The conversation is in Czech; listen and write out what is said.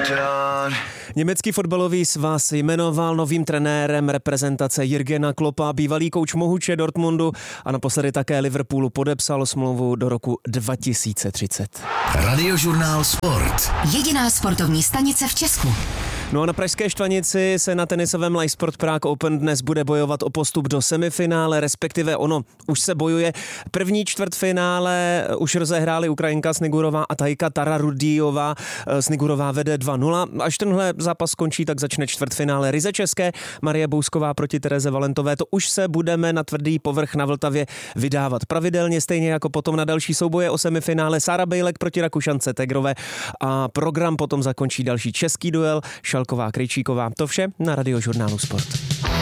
Německý fotbalový svaz jmenoval novým trenérem reprezentace Jürgena Kloppa, bývalý kouč Mohuče Dortmundu a naposledy také Liverpoolu podepsal smlouvu do roku 2030. Radiožurnál Sport. Jediná sportovní stanice v Česku. No a na pražské Štvanici se na tenisovém Live Sport Prague Open dnes bude bojovat o postup do semifinále, respektive už se bojuje. První čtvrtfinále už rozehrály Ukrajinka Snigurová a Tajka Tararudijová. Snigurová vede 2-0. Až tenhle zápas skončí, tak začne čtvrtfinále ryze české. Marie Bousková proti Tereze Valentové. To už se budeme na tvrdý povrch na Vltavě vydávat pravidelně, stejně jako potom na další souboje o semifinále Sára Bejlek proti Rakušance Tegrové a program potom zakončí další český duel Šalková Krejčíková. To vše na Radiožurnálu Sport.